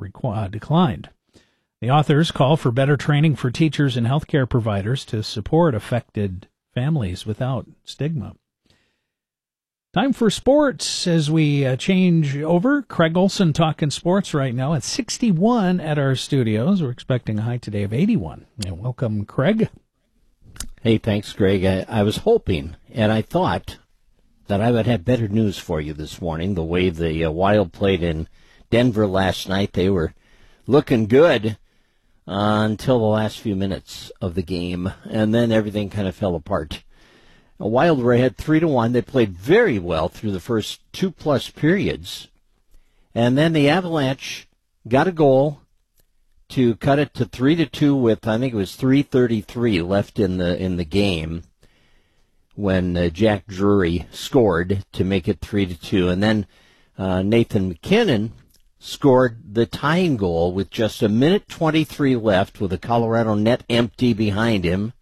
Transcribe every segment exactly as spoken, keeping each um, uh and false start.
requ- uh, declined. The authors call for better training for teachers and healthcare providers to support affected families without stigma. Time for sports as we uh, change over. Craig Olson talking sports right now at sixty-one at our studios. We're expecting a high today of eighty-one. And welcome, Craig. Hey, thanks, Greg. I, I was hoping and I thought that I would have better news for you this morning. The way the uh, Wild played in Denver last night, they were looking good uh, until the last few minutes of the game, and then everything kind of fell apart. The Wild were ahead three to one. They played very well through the first two plus periods, and then the Avalanche got a goal to cut it to three to two with I think it was three thirty-three left in the in the game when uh, Jack Drury scored to make it three to two, and then uh, Nathan MacKinnon scored the tying goal with just a minute twenty-three left with the Colorado net empty behind him.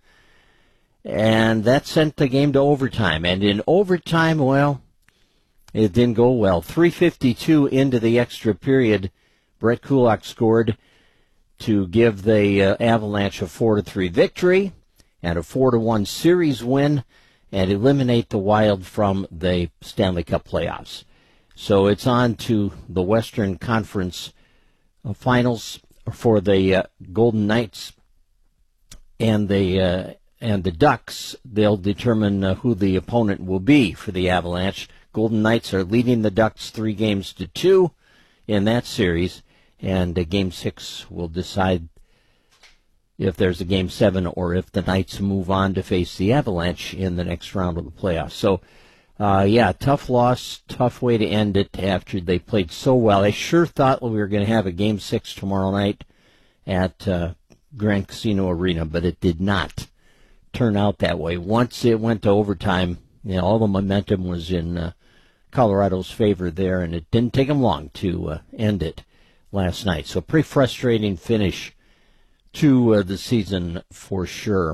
And that sent the game to overtime. And in overtime, well, it didn't go well. three fifty-two into the extra period, Brett Kulak scored to give the uh, Avalanche a four to three victory and a four to one series win and eliminate the Wild from the Stanley Cup playoffs. So it's on to the Western Conference uh, Finals for the uh, Golden Knights and the uh, and the Ducks. They'll determine uh, who the opponent will be for the Avalanche. Golden Knights are leading the Ducks three games to two in that series, and uh, Game Six will decide if there's a Game Seven or if the Knights move on to face the Avalanche in the next round of the playoffs. So, uh, yeah, tough loss, tough way to end it after they played so well. I sure thought we were going to have a Game Six tomorrow night at uh, Grand Casino Arena, but it did not turn out that way. Once it went to overtime, you know, all the momentum was in uh, Colorado's favor there, and it didn't take them long to uh, end it last night. So pretty frustrating finish to uh, the season for sure.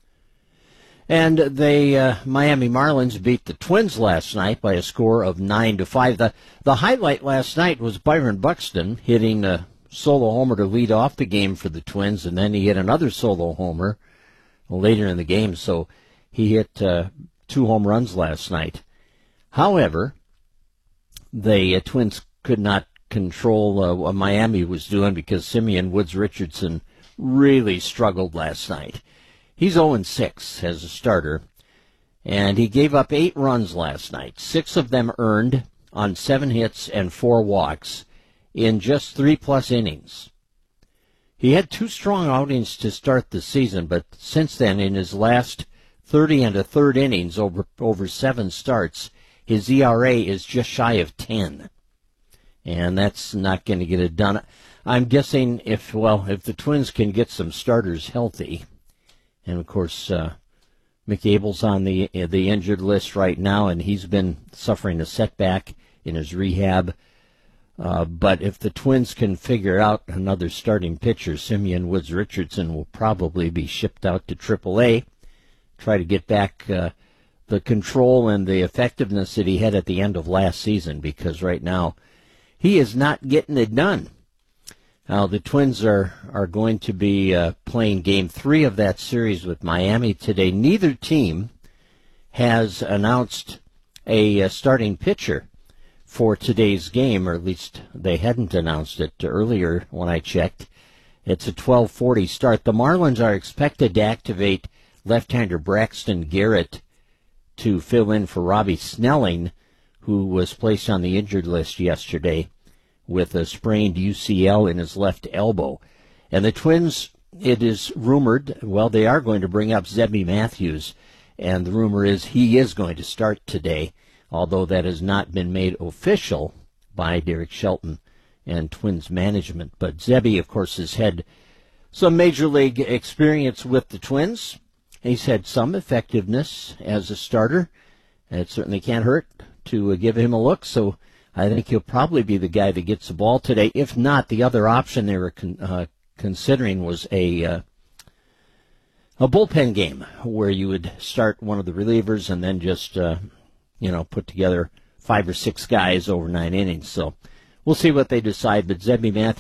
And the uh, Miami Marlins beat the Twins last night by a score of nine to five. The the highlight last night was Byron Buxton hitting a solo homer to lead off the game for the Twins, and then he hit another solo homer later in the game, so he hit uh, two home runs last night. However, the uh, Twins could not control uh, what Miami was doing because Simeon Woods Richardson really struggled last night. He's oh and six as a starter, and he gave up eight runs last night, six of them earned on seven hits and four walks in just three-plus innings. He had two strong outings to start the season, but since then, in his last thirty and a third innings over over seven starts, his E R A is just shy of ten. And that's not going to get it done. I'm guessing if, well, if the Twins can get some starters healthy, and of course, uh, McAble's on the the injured list right now, and he's been suffering a setback in his rehab. Uh, but if the Twins can figure out another starting pitcher, Simeon Woods Richardson will probably be shipped out to triple A, try to get back uh, the control and the effectiveness that he had at the end of last season, because right now he is not getting it done. Now, the Twins are, are going to be uh, playing Game three of that series with Miami today. Neither team has announced a uh, starting pitcher for today's game, or at least they hadn't announced it earlier when I checked. It's a twelve forty start. The Marlins are expected to activate left-hander Braxton Garrett to fill in for Robbie Snelling, who was placed on the injured list yesterday with a sprained U C L in his left elbow. And the Twins, it is rumored, well, they are going to bring up Zebby Matthews, and the rumor is he is going to start today, although that has not been made official by Derek Shelton and Twins management. But Zebby, of course, has had some major league experience with the Twins. He's had some effectiveness as a starter. It certainly can't hurt to give him a look, so I think he'll probably be the guy that gets the ball today. If not, the other option they were con- uh, considering was a uh, a bullpen game where you would start one of the relievers and then just uh, you know, put together five or six guys over nine innings. So we'll see what they decide. But Zebby Matthews